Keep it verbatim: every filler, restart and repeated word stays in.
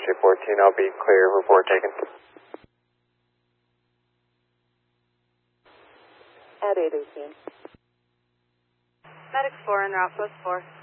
eight fourteen, I'll be clear, report taken. At eight eighteen. Medics four en route, post four.